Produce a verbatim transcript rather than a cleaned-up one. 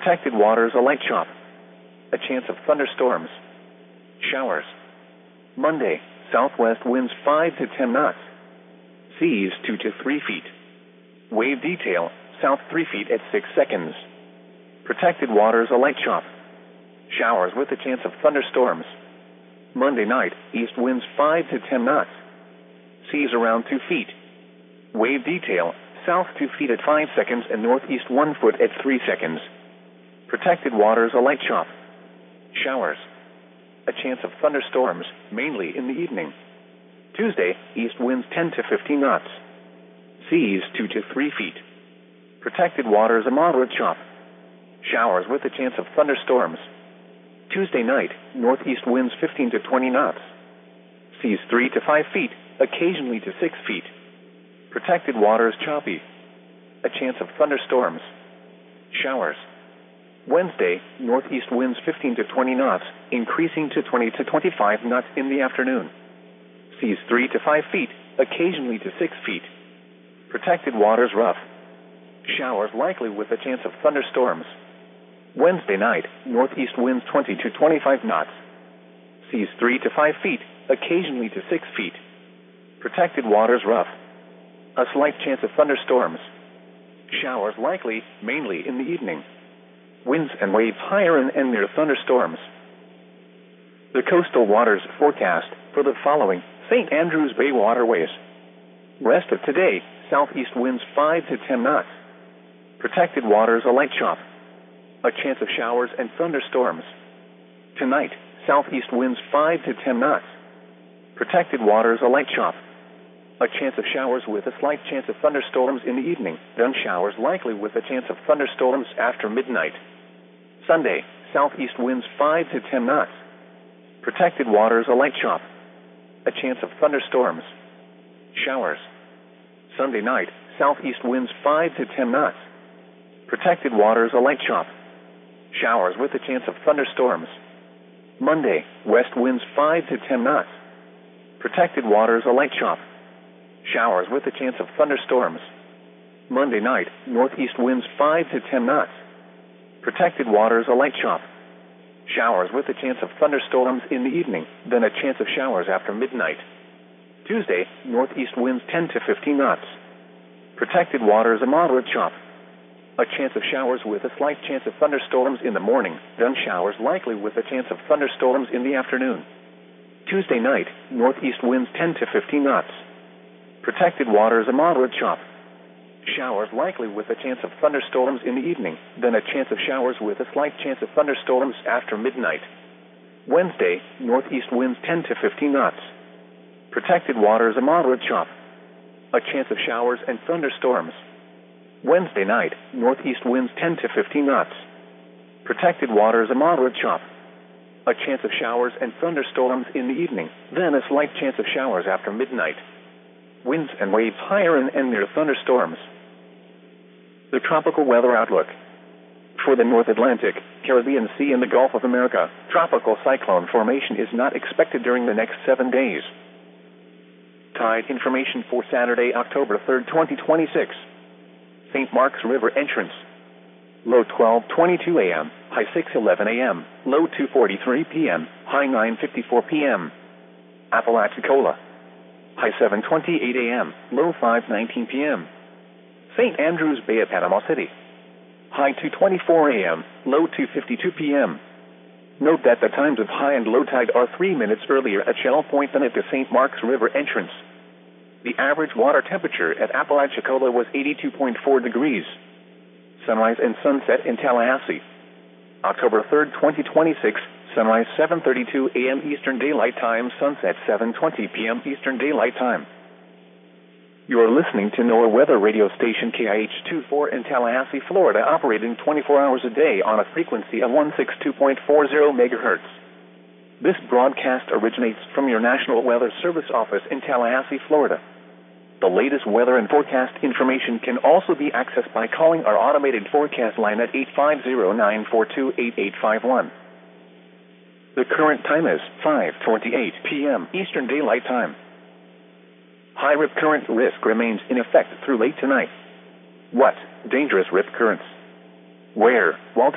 Protected waters, a light chop. A chance of thunderstorms. Showers. Monday, southwest winds five to ten knots. Seas two to three feet. Wave detail, south three feet at six seconds. Protected waters, a light chop. Showers with a chance of thunderstorms. Monday night, east winds five to ten knots. Seas around two feet. Wave detail, south two feet at five seconds and northeast one foot at three seconds. Protected waters, a light chop. Showers. A chance of thunderstorms, mainly in the evening. Tuesday, east winds ten to fifteen knots. Seas two to three feet. Protected waters, a moderate chop. Showers with a chance of thunderstorms. Tuesday night, northeast winds fifteen to twenty knots. Seas three to five feet, occasionally to six feet. Protected waters, choppy. A chance of thunderstorms. Showers. Wednesday, northeast winds fifteen to twenty knots, increasing to twenty to twenty-five knots in the afternoon. Seas three to five feet, occasionally to six feet. Protected waters, rough. Showers likely with a chance of thunderstorms. Wednesday night, northeast winds twenty to twenty-five knots. Seas three to five feet, occasionally to six feet. Protected waters, rough. A slight chance of thunderstorms. Showers likely, mainly in the evening. Winds and waves higher and, and near thunderstorms. The coastal waters forecast for the following Saint Andrews Bay waterways. Rest of today, southeast winds five to ten knots. Protected waters, a light chop. A chance of showers and thunderstorms. Tonight, southeast winds five to ten knots. Protected waters, a light chop. A chance of showers with a slight chance of thunderstorms in the evening, then showers likely with a chance of thunderstorms after midnight. Sunday, southeast winds five to ten knots. Protected waters, a light chop. A chance of thunderstorms. Showers. Sunday night, southeast winds five to ten knots. Protected waters, a light chop. Showers with a chance of thunderstorms. Monday, west winds five to ten knots. Protected waters, a light chop. Showers with a chance of thunderstorms. Monday night, northeast winds five to ten knots. Protected waters, a light chop. Showers with a chance of thunderstorms in the evening, then a chance of showers after midnight. Tuesday, northeast winds ten to fifteen knots. Protected waters, a moderate chop. A chance of showers with a slight chance of thunderstorms in the morning, then showers likely with a chance of thunderstorms in the afternoon. Tuesday night, northeast winds ten to fifteen knots. Protected waters, a moderate chop. Showers likely with a chance of thunderstorms in the evening, then a chance of showers with a slight chance of thunderstorms after midnight. Wednesday, northeast winds ten to fifteen knots. Protected waters, a moderate chop. A chance of showers and thunderstorms. Wednesday night, northeast winds ten to fifteen knots. Protected waters, a moderate chop. A chance of showers and thunderstorms in the evening, then a slight chance of showers after midnight. Winds and waves higher and, and near thunderstorms. The tropical weather outlook. For the North Atlantic, Caribbean Sea and the Gulf of America, tropical cyclone formation is not expected during the next seven days. Tide information for Saturday, October third, twenty twenty-six. Saint Mark's River entrance. Low twelve twenty-two a m, high six eleven a m, low two forty-three p m, high nine fifty-four p m Apalachicola. High seven twenty-eight a m, low five nineteen p m Saint Andrews Bay at Panama City. High two twenty-four a m, low two fifty-two p m Note that the times of high and low tide are three minutes earlier at Shell Point than at the Saint Mark's River entrance. The average water temperature at Apalachicola was eighty-two point four degrees. Sunrise and sunset in Tallahassee. October third, twenty twenty-six, sunrise seven thirty-two a m Eastern Daylight Time, sunset seven twenty p m Eastern Daylight Time. You are listening to NOAA Weather Radio Station K I H twenty-four in Tallahassee, Florida, operating twenty-four hours a day on a frequency of one sixty-two point four zero megahertz. This broadcast originates from your National Weather Service office in Tallahassee, Florida. The latest weather and forecast information can also be accessed by calling our automated forecast line at eight five zero, nine four two, eight eight five one. The current time is five twenty-eight p m Eastern Daylight Time. High rip current risk remains in effect through late tonight. What? Dangerous rip currents. Where? While